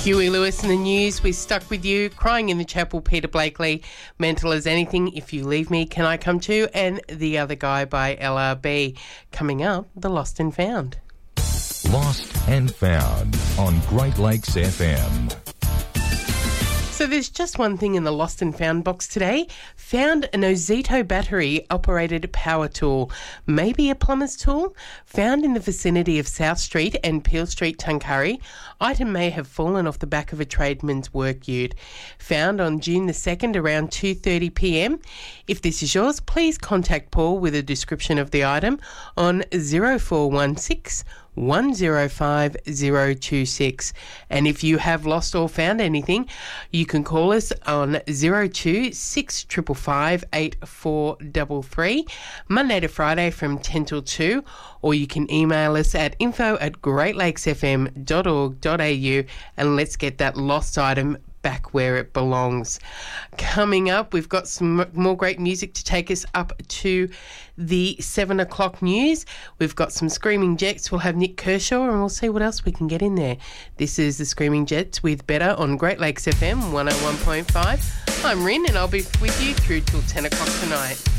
Huey Lewis in the news. We're stuck with you. Crying in the Chapel, Peter Blakely. Mental as anything. If you leave me, can I come too? And The Other Guy by LRB. Coming up, The Lost and Found. Lost and Found on Great Lakes FM. So there's just one thing in the Lost and Found box today. Found an Ozito battery-operated power tool, maybe a plumber's tool, found in the vicinity of South Street and Peel Street, Tuncurry. Item may have fallen off the back of a tradesman's work ute. Found on June the 2nd around 2:30pm. If this is yours, please contact Paul with a description of the item on 0416 105 026. And if you have lost or found anything, you can call us on 02 6555 8433, Monday to Friday from 10 till 2, or you can email us at info@greatlakesfm.org.au and let's get that lost item back where it belongs. Coming up, we've got some more great music to take us up to the 7 o'clock news. We've got some Screaming Jets. We'll have Nick Kershaw and we'll see what else we can get in there. This is the Screaming Jets with Better on Great Lakes FM 101.5. I'm Rin and I'll be with you through till 10 o'clock tonight.